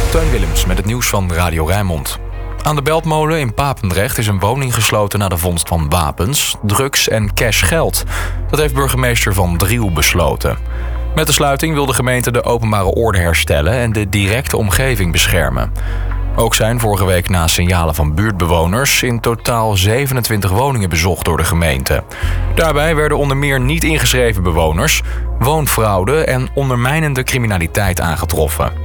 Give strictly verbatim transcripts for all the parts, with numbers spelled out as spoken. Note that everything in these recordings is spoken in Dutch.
Teun Willems met het nieuws van Radio Rijnmond. Aan de Beltmolen in Papendrecht is een woning gesloten na de vondst van wapens, drugs en cashgeld. Dat heeft burgemeester Van Driel besloten. Met de sluiting wil de gemeente de openbare orde herstellen en de directe omgeving beschermen. Ook zijn vorige week na signalen van buurtbewoners in totaal zevenentwintig woningen bezocht door de gemeente. Daarbij werden onder meer niet ingeschreven bewoners, woonfraude en ondermijnende criminaliteit aangetroffen.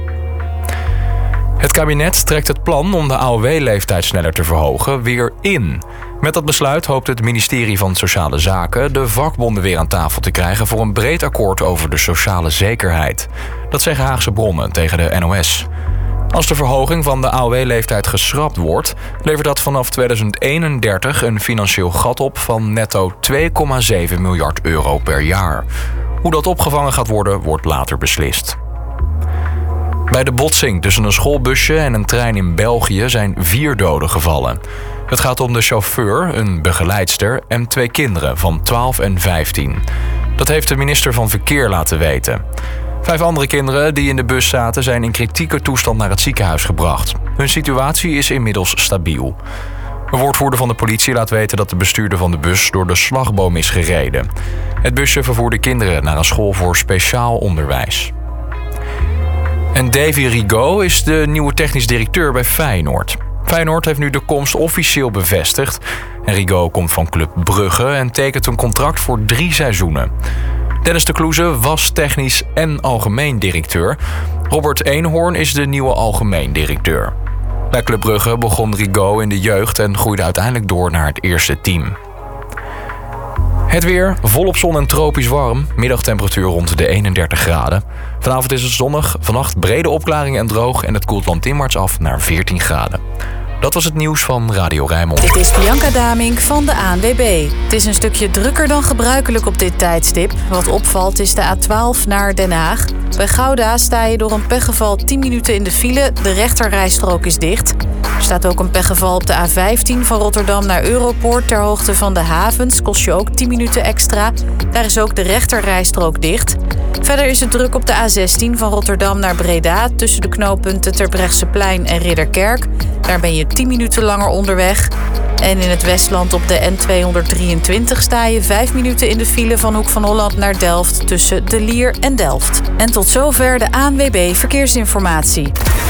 Het kabinet trekt het plan om de A O W-leeftijd sneller te verhogen weer in. Met dat besluit hoopt het ministerie van Sociale Zaken de vakbonden weer aan tafel te krijgen voor een breed akkoord over de sociale zekerheid. Dat zeggen Haagse bronnen tegen de N O S. Als de verhoging van de A O W-leeftijd geschrapt wordt, levert dat vanaf tweeduizend eenendertig een financieel gat op van netto twee komma zeven miljard euro per jaar. Hoe dat opgevangen gaat worden, wordt later beslist. Bij de botsing tussen een schoolbusje en een trein in België zijn vier doden gevallen. Het gaat om de chauffeur, een begeleidster en twee kinderen van twaalf en vijftien. Dat heeft de minister van Verkeer laten weten. Vijf andere kinderen die in de bus zaten zijn in kritieke toestand naar het ziekenhuis gebracht. Hun situatie is inmiddels stabiel. Een woordvoerder van de politie laat weten dat de bestuurder van de bus door de slagboom is gereden. Het busje vervoerde kinderen naar een school voor speciaal onderwijs. En Davy Rigaud is de nieuwe technisch directeur bij Feyenoord. Feyenoord heeft nu de komst officieel bevestigd. En Rigaud komt van Club Brugge en tekent een contract voor drie seizoenen. Dennis de Kloeze was technisch en algemeen directeur. Robert Eenhoorn is de nieuwe algemeen directeur. Bij Club Brugge begon Rigaud in de jeugd en groeide uiteindelijk door naar het eerste team. Het weer, volop zon en tropisch warm. Middagtemperatuur rond de eenendertig graden. Vanavond is het zonnig, vannacht brede opklaringen en droog en het koelt landinwaarts af naar veertien graden. Dat was het nieuws van Radio Rijnmond. Dit is Bianca Damink van de A N W B. Het is een stukje drukker dan gebruikelijk op dit tijdstip. Wat opvalt is de A twaalf naar Den Haag. Bij Gouda sta je door een pechgeval tien minuten in de file. De rechterrijstrook is dicht. Er staat ook een pechgeval op de A vijftien van Rotterdam naar Europoort ter hoogte van de havens. Kost je ook tien minuten extra. Daar is ook de rechterrijstrook dicht. Verder is het druk op de A zestien van Rotterdam naar Breda tussen de knooppunten Terbrechtseplein en Ridderkerk. Daar ben je tien minuten langer onderweg. En in het Westland op de N tweehonderddrieëntwintig sta je vijf minuten in de file van Hoek van Holland naar Delft tussen De Lier en Delft. En tot zover de A N W B Verkeersinformatie.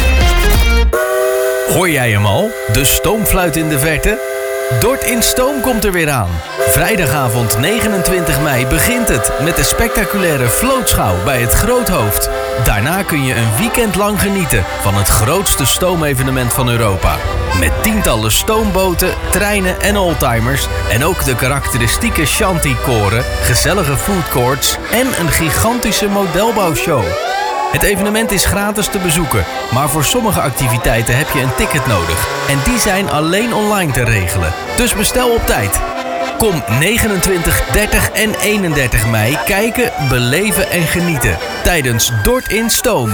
Hoor jij hem al? De stoomfluit in de verte? Dort in Stoom komt er weer aan. Vrijdagavond negenentwintig mei begint het met de spectaculaire vlootschouw bij het Groothoofd. Daarna kun je een weekend lang genieten van het grootste stoomevenement van Europa. Met tientallen stoomboten, treinen en oldtimers en ook de karakteristieke shanty-koren, gezellige foodcourts en een gigantische modelbouwshow. Het evenement is gratis te bezoeken, maar voor sommige activiteiten heb je een ticket nodig. En die zijn alleen online te regelen. Dus bestel op tijd. Kom negenentwintig, dertig en eenendertig mei kijken, beleven en genieten. Tijdens Dort in Stoom.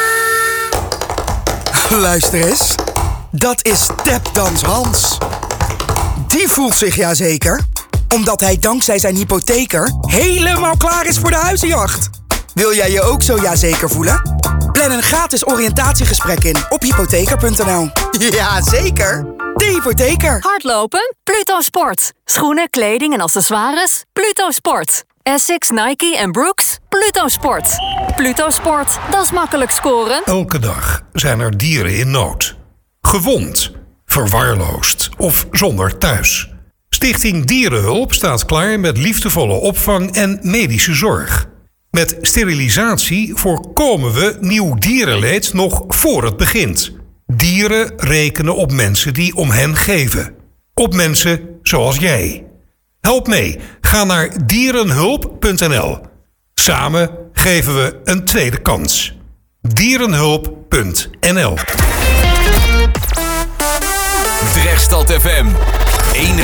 Luister eens. Dat is Tapdans Hans. Die voelt zich ja zeker, omdat hij dankzij zijn hypotheker helemaal klaar is voor de huizenjacht. Wil jij je ook zo ja zeker voelen? Plan een gratis oriëntatiegesprek in op hypotheker punt n l. Ja, zeker. De Hypotheker. Hardlopen? Pluto Sport. Schoenen, kleding en accessoires? Pluto Sport. Essex, Nike en Brooks? Pluto Sport. Pluto Sport, dat is makkelijk scoren. Elke dag zijn er dieren in nood. Gewond, verwaarloosd of zonder thuis. Stichting Dierenhulp staat klaar met liefdevolle opvang en medische zorg. Met sterilisatie voorkomen we nieuw dierenleed nog voor het begint. Dieren rekenen op mensen die om hen geven. Op mensen zoals jij. Help mee. Ga naar dierenhulp punt n l. Samen geven we een tweede kans. dierenhulp punt n l. Drechtstad F M.